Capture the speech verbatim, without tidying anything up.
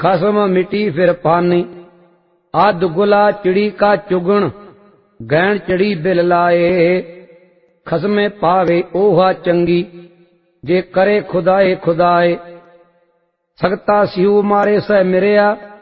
खसम मिटी फिर पानी। आद गुला चिड़ी का चुगण, गैण चिड़ी बिल लाए। खसमे पावे ओहा चंगी, जे करे खुदाए खुदाए। सकता सिऊ मारे सह मिरिया,